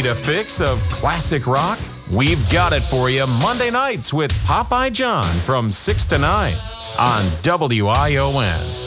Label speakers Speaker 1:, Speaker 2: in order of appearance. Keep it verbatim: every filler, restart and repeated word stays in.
Speaker 1: Need a fix of classic rock? We've got it for you Monday nights with Popeye John from six to nine on W I O N.